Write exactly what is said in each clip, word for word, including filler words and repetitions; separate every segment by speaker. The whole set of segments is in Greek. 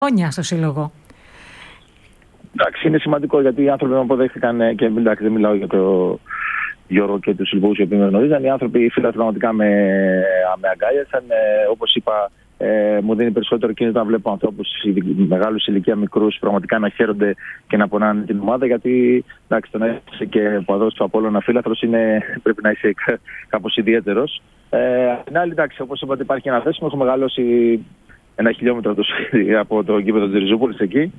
Speaker 1: χρόνια στο σύλλογο.
Speaker 2: Εντάξει, είναι σημαντικό γιατί οι άνθρωποι με αποδέχτηκαν, και εντάξει, δεν μιλάω για τον Γιώργο και τους συλλογούς οι οποίοι με γνωρίζαν. Οι άνθρωποι, οι φίλοι πραγματικά με, με αγκάλιασαν. Ε, όπως είπα, ε, μου δίνει περισσότερο κίνητο να βλέπω ανθρώπους μεγάλους ηλικία, μικρούς, πραγματικά να χαίρονται και να πονάνε την ομάδα. Γιατί εντάξει, το να είσαι και παδός του Απόλλωνα φίλαθρος είναι, πρέπει να είσαι κάπως ιδιαίτερος. Ε, απ' την άλλη, εντάξει, όπως είπατε, υπάρχει ένα δέσιμο. Έχω μεγαλώσει ένα χιλιόμετρο από το γήπεδο της Ριζούπολης εκεί.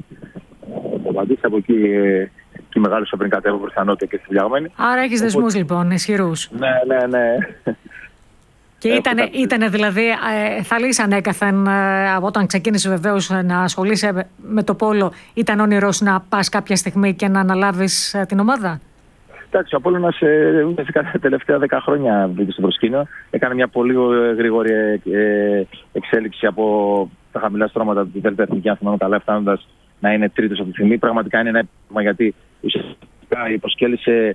Speaker 2: Από εκεί, εκεί μεγάλωσα πριν κατέβω προς τα νότια και στη Διαγμένη.
Speaker 1: Άρα έχεις Οπότε... δεσμούς λοιπόν, ισχυρούς.
Speaker 2: Ναι, ναι, ναι.
Speaker 1: Και ήτανε, ήτανε δηλαδή, ε, θα λύσει ανέκαθεν ε, από όταν ξεκίνησε βεβαίως να ασχολείσαι με το πόλο, ήταν όνειρος να πας κάποια στιγμή και να αναλάβεις ε, την ομάδα?
Speaker 2: Εντάξει, ο Απόλλωνας ε, τα τελευταία δέκα χρόνια μπήκε στο προσκήνιο. Έκανε μια πολύ γρήγορη ε, εξέλιξη από τα χαμηλά στρώματα του Δέλτα Εθνική, αν θυμάμαι καλά, φτάνοντας να είναι τρίτος αυτή τη στιγμή. Πραγματικά είναι ένα έπαιρμα γιατί ουσιαστικά υποσκέλισε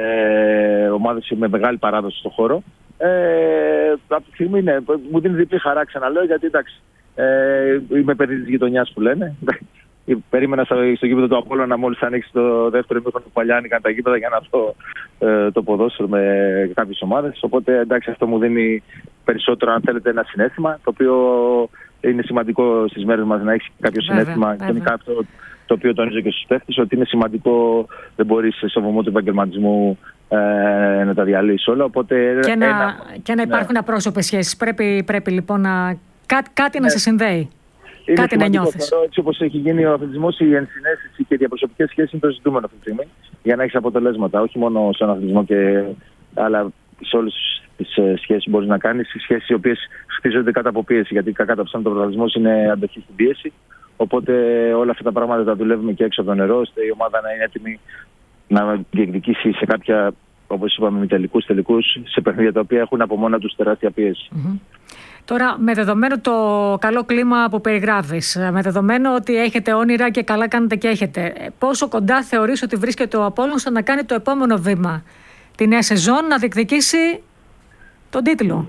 Speaker 2: ε, ομάδες με μεγάλη παράδοση στον χώρο. Ε, από τη στιγμή είναι, μου δίνει διπλή χαρά, ξαναλέω, γιατί εντάξει, ε, είμαι παιδί της γειτονιάς που λένε. Περίμενα στο, στο γήπεδο του Απόλλωνα μόλις ανοίξει το δεύτερο ημίχρονο που παλιά άνοιγαν τα γήπεδα για να δω ε, το ποδόσφαιρο με κάποιες ομάδες. Οπότε εντάξει, αυτό μου δίνει περισσότερο, αν θέλετε, ένα συναίσθημα, το οποίο είναι σημαντικό στις μέρες μας να έχει κάποιο βέβαια, συναίσθημα. Βέβαια. Και αυτό το οποίο τονίζω και στους παίχτες, ότι είναι σημαντικό, δεν μπορείς σε βωμό του επαγγελματισμού ε, να τα διαλύσεις όλα. Οπότε,
Speaker 1: και,
Speaker 2: ένα,
Speaker 1: να, και να υπάρχουν ναι. απρόσωπες σχέσεις. Πρέπει, πρέπει λοιπόν να, κά, κάτι ναι. να σε συνδέει.
Speaker 2: Είναι
Speaker 1: κάτι να νιώθεις.
Speaker 2: Θεωρώ, έτσι όπως έχει γίνει ο αθλητισμός, η ενσυναίσθηση και οι διαπροσωπικές σχέσεις είναι το ζητούμενο αυτή τη στιγμή για να έχεις αποτελέσματα. Όχι μόνο στον αθλητισμό, και, αλλά σε όλες τις σχέσεις μπορείς να κάνεις. Σχέσεις οι οποίες χτίζονται κάτω από πίεση. Γιατί κακά τα ψέματα, ο αθλητισμός είναι αντοχή στην πίεση. Οπότε όλα αυτά τα πράγματα τα δουλεύουμε και έξω από το νερό, ώστε η ομάδα να είναι έτοιμη να διεκδικήσει σε κάποια, όπως είπαμε, μη τελικούς, τελικούς, σε παιχνίδια τα οποία έχουν από μόνα τους τεράστια πίεση.
Speaker 1: Mm-hmm. Τώρα, με δεδομένο το καλό κλίμα που περιγράφεις, με δεδομένο ότι έχετε όνειρα και καλά κάνετε και έχετε, πόσο κοντά θεωρείς ότι βρίσκεται ο Απόλλωνας να κάνει το επόμενο βήμα, τη νέα σεζόν, να διεκδικήσει τον τίτλο?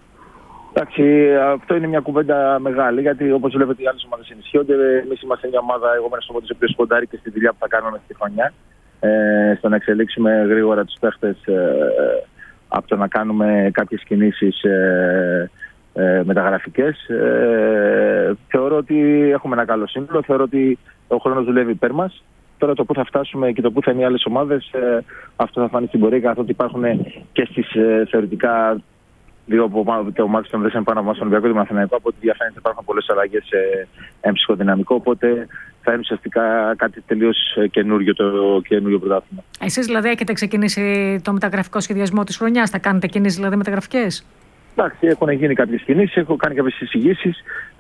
Speaker 2: Εντάξει, αυτό είναι μια κουβέντα μεγάλη, γιατί όπως βλέπετε οι άλλες ομάδες ενισχύονται. Εμείς είμαστε μια ομάδα, εγώ είμαι ένας από τους οποίους ποντάρει και στη δουλειά που θα κάνουμε μέσα στη χρονιά, ε, στο να εξελίξουμε γρήγορα τους παίχτες, ε, από το να κάνουμε κάποιες κινήσεις ε, ε, μεταγραφικές. Ε, θεωρώ ότι έχουμε ένα καλό σύνολο, θεωρώ ότι ο χρόνος δουλεύει υπέρ μας. Τώρα το πού θα φτάσουμε και το πού θα είναι οι άλλες ομάδες, ε, αυτό θα φανεί στην πορεία, καθότι υπάρχουν και στις ε, θεωρητικά δύο ομάδες των δέσεων πάνω από εμάς, τον Ολυμπιακό και τον Αθηναϊκό. Από ό,τι διαφαίνεται υπάρχουν πολλές αλλαγές σε έμψυχο δυναμικό, οπότε θα είναι ουσιαστικά κάτι τελείως καινούριο το καινούριο πρωτάθλημα. Εσείς
Speaker 1: δηλαδή έχετε ξεκινήσει το μεταγραφικό σχεδιασμό της χρονιάς, θα κάνετε κινήσεις δηλαδή μεταγραφικές?
Speaker 2: Εντάξει, έχουν γίνει κάποιες κινήσεις, έχω κάνει κάποιες εισηγήσεις,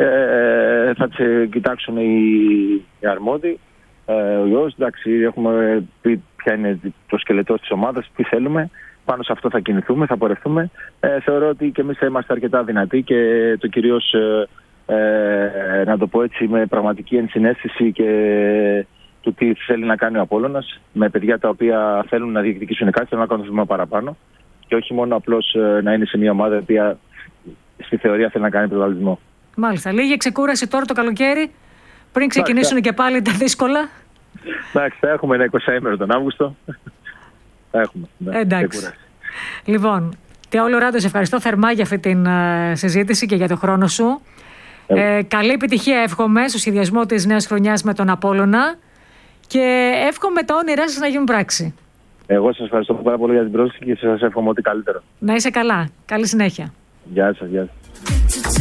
Speaker 2: ε, θα τις κοιτάξουν οι, οι αρμόδιοι. Ε, ο Ιώσ, εντάξει, έχουμε πει ποια είναι το σκελετό της ομάδας, τι θέλουμε. Πάνω σε αυτό θα κινηθούμε, θα πορευτούμε. Ε, θεωρώ ότι και εμείς θα είμαστε αρκετά δυνατοί και το κυρίως, ε, ε, να το πω έτσι, με πραγματική ενσυναίσθηση και του τι θέλει να κάνει ο Απόλλωνας, με παιδιά τα οποία θέλουν να διεκδικήσουν κάτι, θέλουν να κάνουν βήμα παραπάνω και όχι μόνο απλώς ε, να είναι σε μια ομάδα η οποία στη θεωρία θέλει να κάνει πρωταθλητισμό. Μάλιστα.
Speaker 1: Λίγη ξεκούραση τώρα το καλοκαίρι, πριν ξεκινήσουν και πάλι τα δύσκολα.
Speaker 2: Εντάξει, θα έχουμε ένα εικοσαήμερο τον Αύγουστο. Έχουμε, ναι,
Speaker 1: εντάξει. Λοιπόν, Τεόλο Ράντο, σε ευχαριστώ θερμά για αυτή την uh, συζήτηση και για τον χρόνο σου. Ε, ε, καλή επιτυχία εύχομαι στο σχεδιασμό της νέας χρονιάς με τον Απόλλωνα και εύχομαι τα όνειρά σας να γίνουν πράξη.
Speaker 2: Εγώ σας ευχαριστώ πάρα πολύ για την πρόσκληση και σας εύχομαι ό,τι καλύτερο.
Speaker 1: Να είσαι καλά. Καλή συνέχεια.
Speaker 2: Γεια σας, γεια σας.